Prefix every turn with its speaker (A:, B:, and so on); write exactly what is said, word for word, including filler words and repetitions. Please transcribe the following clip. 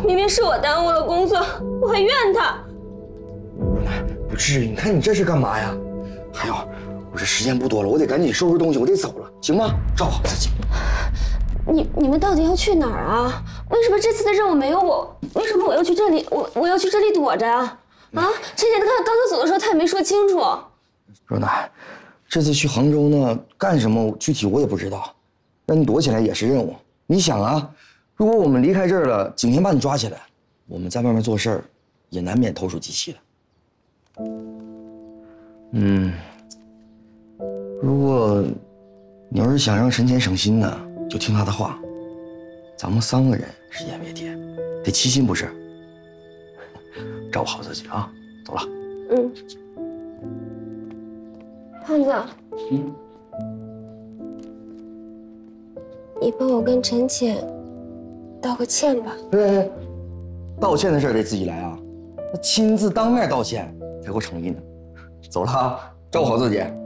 A: 明明是我耽误了工作，我还怨他。
B: 若楠，不至于，你看你这是干嘛呀？还有，我这时间不多了，我得赶紧收拾东西，我得走了，行吗？照顾好自己。
A: 你你们到底要去哪儿啊？为什么这次的任务没有我？为什么我要去这里？我我要去这里躲着啊？啊！之前他刚刚走的时候，他也没说清楚。
B: 若楠，这次去杭州呢，干什么具体我也不知道。那你躲起来也是任务。你想啊，如果我们离开这儿了，景天把你抓起来，我们在外面做事儿，也难免投鼠忌器的。嗯，如果你要是想让陈乾省心呢，就听他的话。咱们三个人是眼别铁，得齐心不是？照顾好自己啊！走了。
A: 嗯。胖子。
B: 嗯。
A: 你帮我跟陈乾道个歉吧。
B: 哎，道歉的事得自己来啊，那亲自当面道歉才够诚意呢。走了啊，照顾好自己。